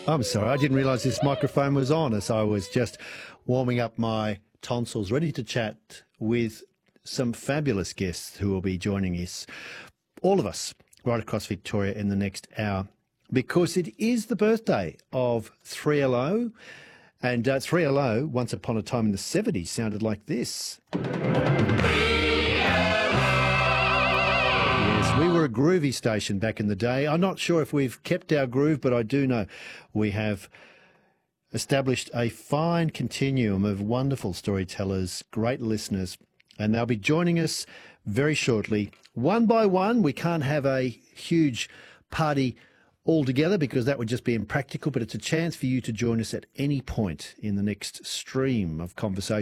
I'm sorry, I didn't realise this microphone was on as I was just warming up my tonsils, ready to chat with some fabulous guests who will be joining us, all of us, right across Victoria in the next hour, because it is the birthday of 3LO, and 3LO, once upon a time in the 70s, sounded like this. We were a groovy station back in the day. I'm not sure if we've kept our groove, but I do know we have established a fine continuum of wonderful storytellers, great listeners, and they'll be joining us very shortly. One by one, we can't have a huge party all together because that would just be impractical, but it's a chance for you to join us at any point in the next stream of conversation.